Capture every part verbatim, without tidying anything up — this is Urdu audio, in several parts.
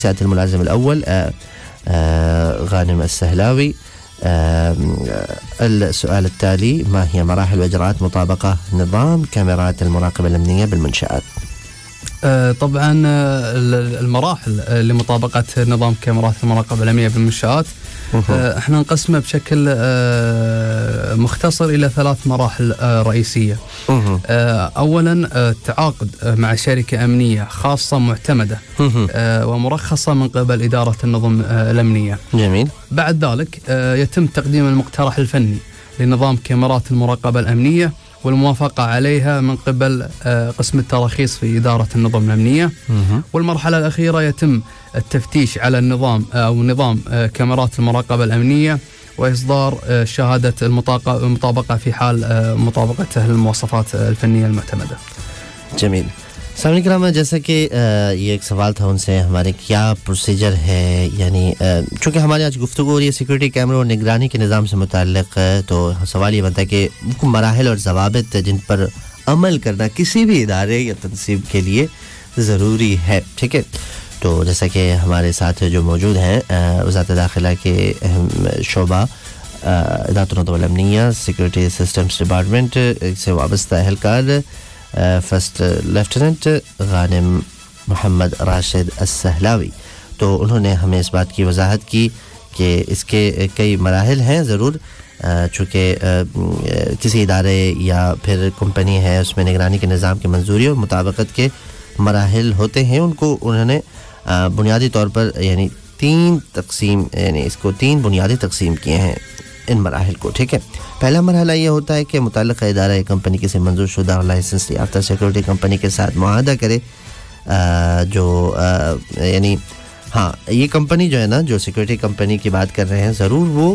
سيادة الملازم الأول آه آه غانم السهلاوي. آه السؤال التالي: ما هي مراحل وإجراءات مطابقة نظام كاميرات المراقبة الأمنية بالمنشآت؟ آه طبعا المراحل لمطابقة نظام كاميرات المراقبة الأمنية بالمنشآت آه احنا نقسمه بشكل آه مختصر إلى ثلاث مراحل آه رئيسية. آه أولا آه تعاقد آه مع شركة أمنية خاصة معتمدة آه ومرخصة من قبل إدارة النظم آه الأمنية. جميل. بعد ذلك آه يتم تقديم المقترح الفني لنظام كاميرات المراقبة الأمنية والموافقة عليها من قبل قسم التراخيص في إدارة النظم الأمنية. والمرحلة الأخيرة يتم التفتيش على النظام أو نظام كاميرات المراقبة الأمنية وإصدار شهادة المطابقة في حال مطابقته للمواصفات الفنية المعتمدة. جميل. سامعین کرام، جیسا کہ یہ ایک سوال تھا ان سے ہمارے کیا پروسیجر ہے، یعنی چونکہ ہماری آج گفتگو ہو رہی ہے سیکورٹی کیمروں اور نگرانی کے نظام سے متعلق، تو سوال یہ بنتا ہے کہ مراحل اور ضوابط جن پر عمل کرنا کسی بھی ادارے یا تنظیم کے لیے ضروری ہے. ٹھیک ہے، تو جیسا کہ ہمارے ساتھ جو موجود ہیں وزارت داخلہ کے اہم شعبہ ادارۃ النظم الامنیہ سیکورٹی سسٹمز ڈپارٹمنٹ سے وابستہ اہلکار فرسٹ لیفٹیننٹ غانم محمد راشد السہلاوی، تو انہوں نے ہمیں اس بات کی وضاحت کی کہ اس کے کئی مراحل ہیں. ضرور چونکہ کسی ادارے یا پھر کمپنی ہے اس میں نگرانی کے نظام کی منظوری اور مطابقت کے مراحل ہوتے ہیں، ان کو انہوں نے بنیادی طور پر یعنی تین تقسیم یعنی اس کو تین بنیادی تقسیم کیے ہیں ان مراحل کو. ٹھیک ہے، پہلا مرحلہ یہ ہوتا ہے کہ متعلقہ ادارہ یا کمپنی کسی منظور شدہ اور لائسنس یافتہ سیکورٹی کمپنی کے ساتھ معاہدہ کرے. جو یعنی ہاں یہ کمپنی جو ہے نا، جو سیکورٹی کمپنی کی بات کر رہے ہیں، ضرور وہ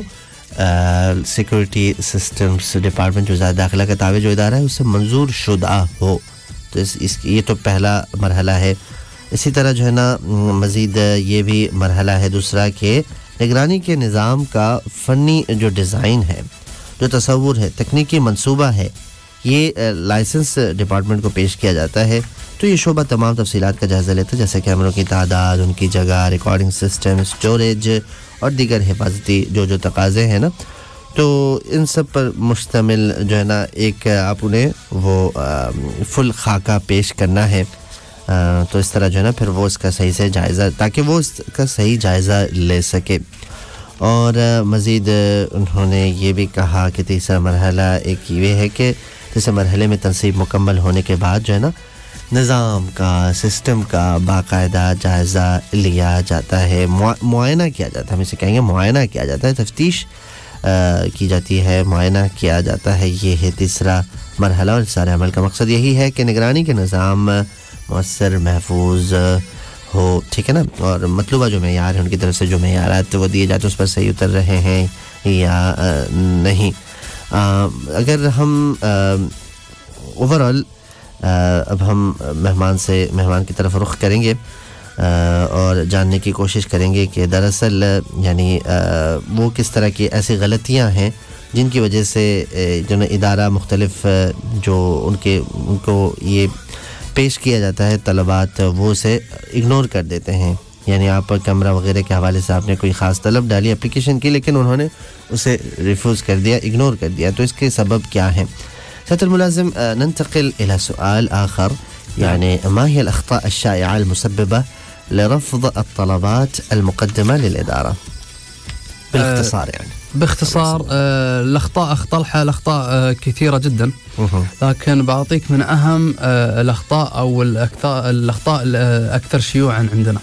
سیکورٹی سسٹمز ڈپارٹمنٹ جو وزارت داخلہ کا تابع جو ادارہ ہے اس سے منظور شدہ ہو. تو اس, اس یہ تو پہلا مرحلہ ہے. اسی طرح جو ہے نا مزید یہ بھی مرحلہ ہے دوسرا کہ نگرانی کے نظام کا فنی جو ڈیزائن ہے، جو تصور ہے، تکنیکی منصوبہ ہے، یہ لائسنس ڈپارٹمنٹ کو پیش کیا جاتا ہے. تو یہ شعبہ تمام تفصیلات کا جائزہ لیتا ہے، جیسے کیمروں کی تعداد، ان کی جگہ، ریکارڈنگ سسٹم، اسٹوریج اور دیگر حفاظتی جو جو تقاضے ہیں نا، تو ان سب پر مشتمل جو ہے نا ایک آپ انہیں وہ فل خاکہ پیش کرنا ہے. تو اس طرح جو ہے نا پھر وہ اس کا صحیح سے جائزہ، تاکہ وہ اس کا صحیح جائزہ لے سکے. اور مزید انہوں نے یہ بھی کہا کہ تیسرا مرحلہ ایک یہ ہے کہ تیسرے مرحلے میں تنصیب مکمل ہونے کے بعد جو ہے نا نظام کا، سسٹم کا باقاعدہ جائزہ لیا جاتا ہے، معائنہ کیا جاتا ہے، ہم اسے کہیں گے معائنہ کیا جاتا ہے، تفتیش کی جاتی ہے، معائنہ کیا جاتا ہے. یہ ہے تیسرا مرحلہ. اور سارے عمل کا مقصد یہی ہے کہ نگرانی کے نظام مؤثر، محفوظ ہو. ٹھیک ہے نا، اور مطلوبہ جو معیار ہے ان کی طرف سے جو معیارات وہ دیے جاتے ہیں اس پر صحیح اتر رہے ہیں یا نہیں. اگر ہم اوورآل اب ہم مہمان سے مہمان کی طرف رخ کریں گے اور جاننے کی کوشش کریں گے کہ دراصل یعنی وہ کس طرح کی ایسی غلطیاں ہیں جن کی وجہ سے جو ادارہ مختلف جو ان کے ان کو یہ پیش کیا جاتا ہے طلبات، وہ اسے اگنور کر دیتے ہیں. یعنی آپ کیمرہ وغیرہ کے حوالے سے آپ نے کوئی خاص طلب ڈالی، اپلیکیشن کی، لیکن انہوں نے اسے ریفیوز کر دیا، اگنور کر دیا. تو اس کے سبب کیا ہیں؟ سیادة الملازم، ننتقل إلى سؤال آخر، يعني ما هي الأخطاء الشائعة المسببة لرفض الطلبات المقدمة للإدارة باختصار؟ يعني باختصار آه الأخطاء أخطاء الأخطاء آه كثيرة جدا، لكن بعطيك من أهم آه الأخطاء أو الأكثر الأخطاء الأكثر شيوعا عندنا.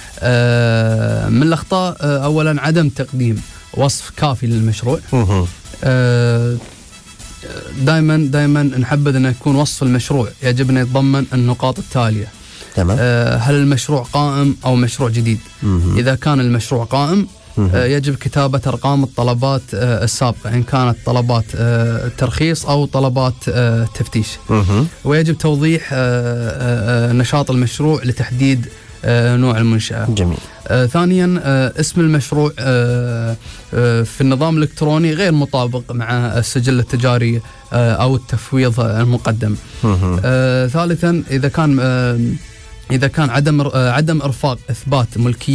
آه من الأخطاء آه أولا عدم تقديم وصف كافي للمشروع. آه دائما دائما نحبذ أن يكون وصف المشروع يجب أن يتضمن النقاط التالية. تمام. آه هل المشروع قائم أو مشروع جديد؟ إذا كان المشروع قائم يجب كتابة أرقام الطلبات السابقة إن كانت طلبات ترخيص أو طلبات تفتيش، ويجب توضيح نشاط المشروع لتحديد نوع المنشأة. جميل. ثانيا اسم المشروع في النظام الإلكتروني غير مطابق مع السجل التجاري أو التفويض المقدم. ثالثا إذا كان إذا كان عدم عدم إرفاق إثبات ملكية